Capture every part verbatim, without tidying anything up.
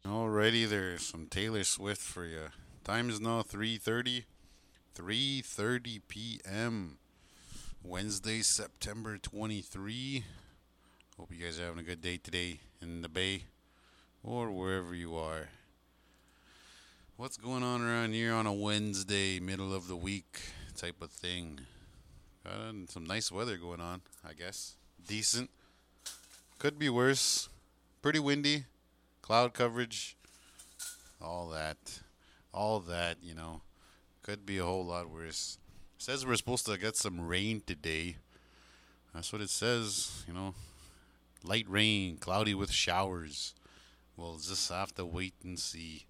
Alrighty, there's some Taylor Swift for you. Time is now three thirty. three thirty p m. Wednesday, September twenty-third. Hope you guys are having a good day today in the Bay or wherever you are. What's going on around here on a Wednesday, middle of the week type of thing? Got some nice weather going on, I guess. Decent. Could be worse. Pretty windy. Cloud coverage. All that. All that, you know. Could be a whole lot worse. Says we're supposed to get some rain today. That's what it says, you know. Light rain, cloudy with showers. We'll just have to wait and see.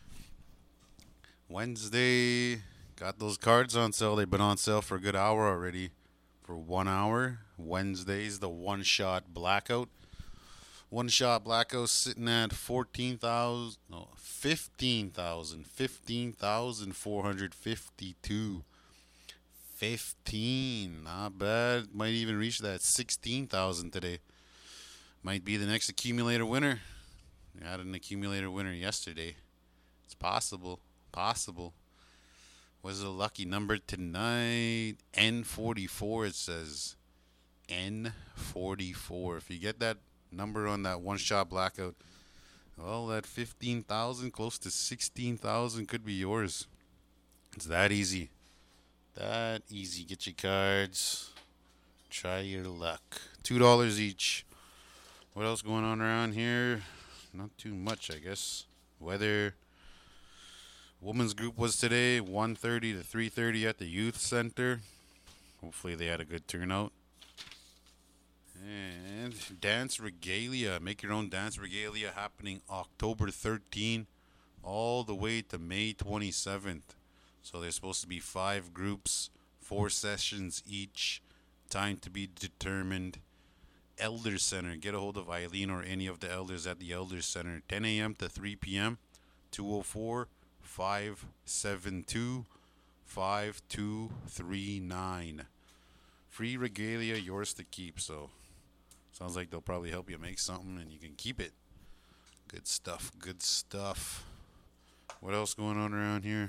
Wednesday, got those cards on sale. They've been on sale for a good hour already. For one hour. Wednesday's the one shot blackout. One shot blackout sitting at fourteen thousand, no, fifteen thousand, fifteen thousand four hundred fifty-two. fifteen, not bad. Might even reach that sixteen thousand today. Might be the next accumulator winner. We had an accumulator winner yesterday. It's possible, possible. Was a lucky number tonight? N forty-four, it says. N forty-four. If you get that number on that one-shot blackout, well, that fifteen thousand, close to sixteen thousand could be yours. It's that easy. That easy. Get your cards. Try your luck. two dollars each. What else going on around here? Not too much, I guess. Weather. Women's group was today, one thirty to three thirty at the youth center. Hopefully they had a good turnout. And dance regalia. Make your own dance regalia happening October thirteenth all the way to May twenty-seventh. So there's supposed to be five groups, four sessions each. Time to be determined. Elder Center. Get a hold of Eileen or any of the elders at the Elder Center. ten a.m. to three p.m. two oh four, five seven two, five two three nine. Free regalia, yours to keep. So sounds like they'll probably help you make something and you can keep it. Good stuff. Good stuff. What else going on around here?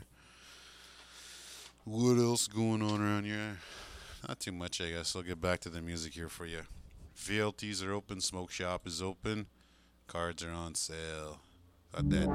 What else going on around here? Not too much, I guess. I'll get back to the music here for you. V L Ts are open. Smoke shop is open. Cards are on sale. Got that